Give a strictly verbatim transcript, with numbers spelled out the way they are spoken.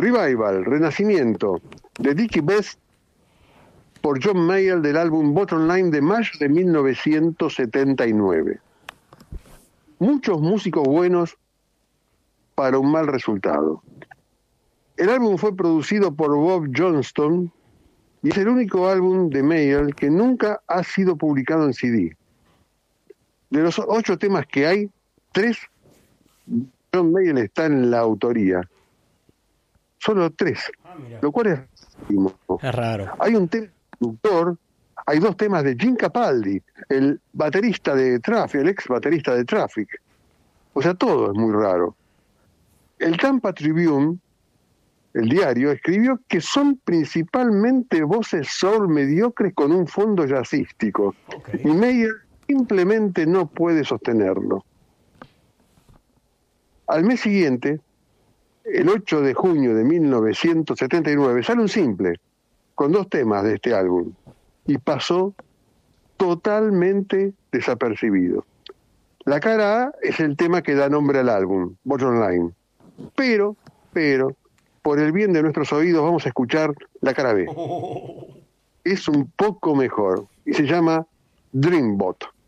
Revival, Renacimiento, de Dickie Best por John Mayall del álbum Bottom Line de mayo de mil novecientos setenta y nueve. Muchos músicos buenos para un mal resultado. El álbum fue producido por Bob Johnston y es el único álbum de Mayall que nunca ha sido publicado en C D. De los ocho temas que hay, tres, John Mayall está en la autoría. Solo tres, ah, lo cual es Es raro. Hay un tema productor, hay dos temas de Jim Capaldi, el baterista de Traffic, el ex baterista de Traffic. O sea, todo es muy raro. El Tampa Tribune, el diario, escribió que son principalmente voces soul mediocres con un fondo jazzístico. Okay. Y Mayall simplemente no puede sostenerlo. Al mes siguiente, el ocho de junio de mil novecientos setenta y nueve, sale un simple, con dos temas de este álbum, y pasó totalmente desapercibido. La cara A es el tema que da nombre al álbum, Bottom Line. Pero, pero, por el bien de nuestros oídos vamos a escuchar la cara B. Es un poco mejor, y se llama Dreambot.